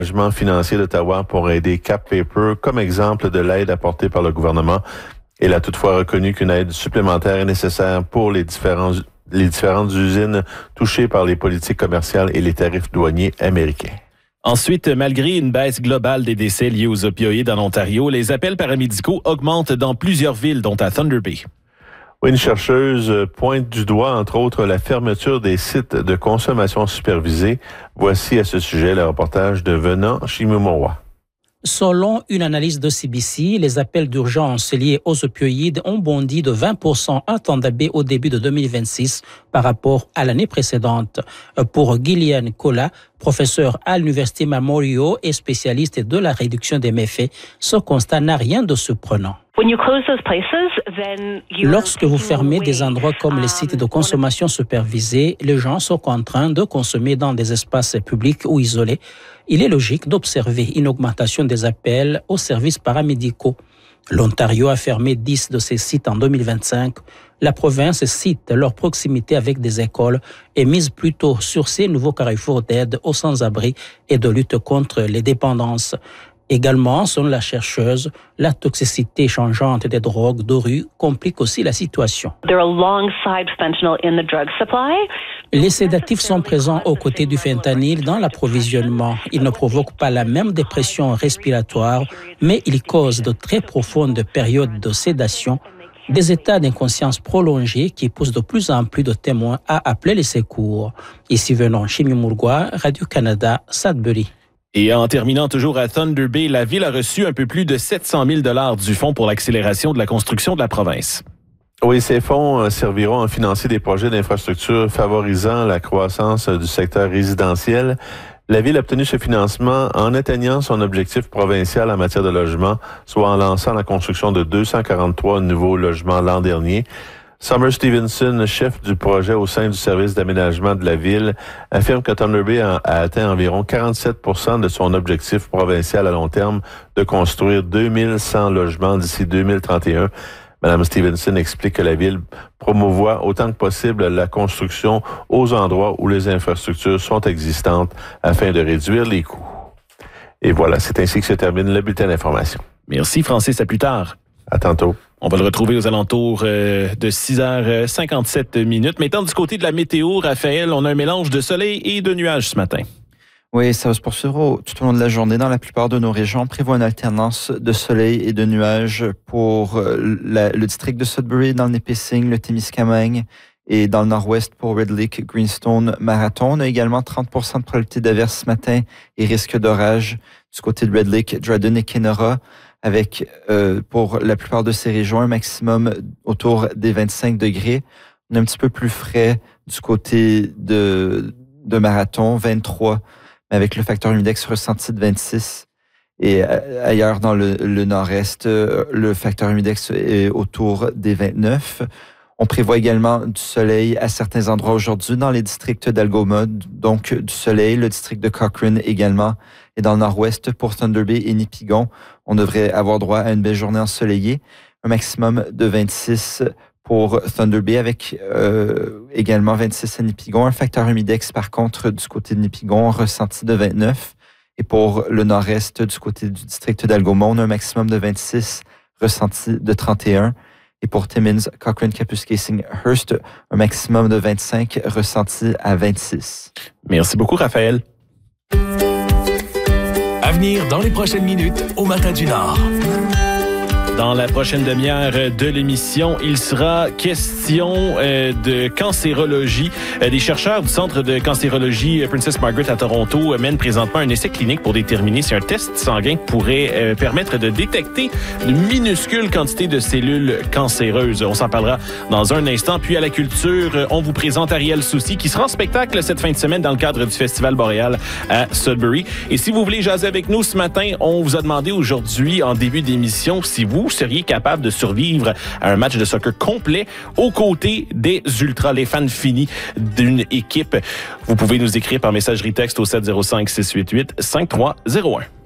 L'engagement financier d'Ottawa pour aider Cap Paper comme exemple de l'aide apportée par le gouvernement. Elle a toutefois reconnu qu'une aide supplémentaire est nécessaire pour les différentes usines touchées par les politiques commerciales et les tarifs douaniers américains. Ensuite, malgré une baisse globale des décès liés aux opioïdes en Ontario, les appels paramédicaux augmentent dans plusieurs villes, dont à Thunder Bay. Oui, une chercheuse pointe du doigt, entre autres, la fermeture des sites de consommation supervisée. Voici à ce sujet le reportage de Venant Chimumorwa. Selon une analyse de CBC, les appels d'urgence liés aux opioïdes ont bondi de 20% à Thunder Bay au début de 2026 par rapport à l'année précédente. Pour Gillian Kola, professeur à l'Université Memorial et spécialiste de la réduction des méfaits, ce constat n'a rien de surprenant. Lorsque vous fermez des endroits comme les sites de consommation supervisés, les gens sont contraints de consommer dans des espaces publics ou isolés. Il est logique d'observer une augmentation des appels aux services paramédicaux. L'Ontario a fermé 10 de ces sites en 2025. La province cite leur proximité avec des écoles et mise plutôt sur ces nouveaux carrefours d'aide aux sans-abri et de lutte contre les dépendances. Également, selon la chercheuse, la toxicité changeante des drogues de rue complique aussi la situation. Les sédatifs sont présents aux côtés du fentanyl dans l'approvisionnement. Ils ne provoquent pas la même dépression respiratoire, mais ils causent de très profondes périodes de sédation, des états d'inconscience prolongés qui poussent de plus en plus de témoins à appeler les secours. Ici venant Chimumurgwa, Radio-Canada, Sudbury. Et en terminant toujours à Thunder Bay, la ville a reçu un peu plus de 700 000 $ du Fonds pour l'accélération de la construction de la province. Oui, ces fonds serviront à financer des projets d'infrastructure favorisant la croissance du secteur résidentiel. La ville a obtenu ce financement en atteignant son objectif provincial en matière de logement, soit en lançant la construction de 243 nouveaux logements l'an dernier. Summer Stevenson, chef du projet au sein du service d'aménagement de la ville, affirme que Thunder Bay a atteint environ 47% de son objectif provincial à long terme de construire 2100 logements d'ici 2031. Madame Stevenson explique que la ville promouvoit autant que possible la construction aux endroits où les infrastructures sont existantes afin de réduire les coûts. Et voilà, c'est ainsi que se termine le bulletin d'information. Merci Francis, à plus tard. À tantôt. On va le retrouver aux alentours de 6h57. Maintenant, du côté de la météo, Raphaël, on a un mélange de soleil et de nuages ce matin. Oui, ça va se poursuivre tout au long de la journée. Dans la plupart de nos régions, on prévoit une alternance de soleil et de nuages pour le district de Sudbury, dans le Nipissing, le Témiscamingue et dans le nord-ouest pour Red Lake, Greenstone, Marathon. On a également 30% de probabilité d'averse ce matin et risque d'orage du côté de Red Lake, Dryden et Kenora, avec pour la plupart de ces régions un maximum autour des 25 degrés. On est un petit peu plus frais du côté de Marathon, 23, mais avec le facteur humidex ressenti de 26. Et ailleurs dans le nord-est, le facteur humidex est autour des 29. On prévoit également du soleil à certains endroits aujourd'hui dans les districts d'Algoma, donc du soleil, le district de Cochrane également, et dans le nord-ouest pour Thunder Bay et Nipigon. On devrait avoir droit à une belle journée ensoleillée, un maximum de 26 pour Thunder Bay avec également 26 à Nipigon. Un facteur humidex par contre du côté de Nipigon ressenti de 29. Et pour le nord-est du côté du district d'Algoma, on a un maximum de 26 ressenti de 31. Et pour Timmins, Cochrane, Kapuskasing, Hearst, un maximum de 25 ressenti à 26. Merci beaucoup, Raphaël. À venir dans les prochaines minutes au Matin du Nord. Dans la prochaine demi-heure de l'émission, il sera question de cancérologie. Des chercheurs du Centre de cancérologie Princess Margaret à Toronto mènent présentement un essai clinique pour déterminer si un test sanguin pourrait permettre de détecter de minuscules quantités de cellules cancéreuses. On s'en parlera dans un instant. Puis à la culture, on vous présente Ariel Soucy qui sera en spectacle cette fin de semaine dans le cadre du Festival Boréal à Sudbury. Et si vous voulez jaser avec nous ce matin, on vous a demandé aujourd'hui en début d'émission si vous seriez capable de survivre à un match de soccer complet aux côtés des Ultras, les fans finis d'une équipe. Vous pouvez nous écrire par messagerie texte au 705-688-5301.